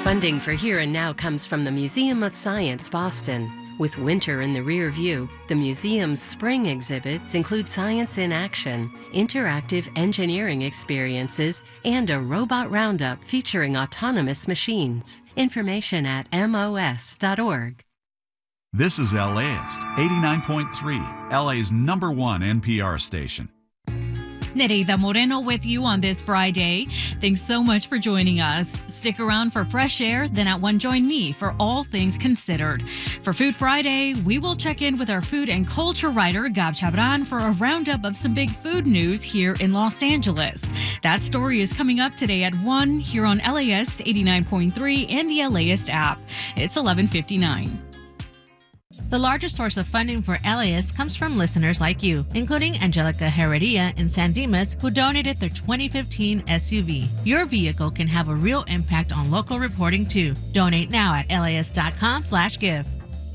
Funding for Here and Now comes from the Museum of Science, Boston. With winter in the rear view, the museum's spring exhibits include science in action, interactive engineering experiences, and a robot roundup featuring autonomous machines. Information at mos.org. This is LAist 89.3, LA's #1 NPR station. Nereida Moreno with you on this Friday. Thanks so much for joining us. Stick around for fresh air, then at 1 join me for All Things Considered. For Food Friday, we will check in with our food and culture writer Gab Chabran for a roundup of some big food news here in Los Angeles. That story is coming up today at 1 here on LAist 89.3 and the LAist app. It's 11:59. The largest source of funding for LAist comes from listeners like you, including Angelica Heredia in San Dimas, who donated their 2015 SUV. Your vehicle can have a real impact on local reporting too. Donate now at LAist.com/give.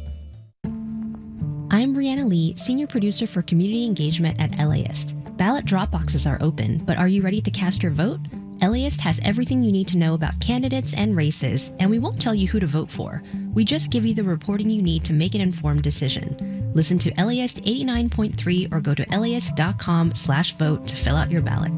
I'm Brianna Lee, Senior Producer for Community Engagement at LAist. Ballot drop boxes are open, but are you ready to cast your vote? LAist has everything you need to know about candidates and races, and we won't tell you who to vote for. We just give you the reporting you need to make an informed decision. Listen to LAist 89.3 or go to LAist.com/vote to fill out your ballot.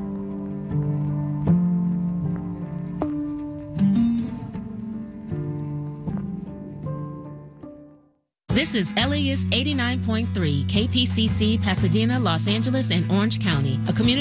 This is LAist 89.3, KPCC, Pasadena, Los Angeles, and Orange County, a community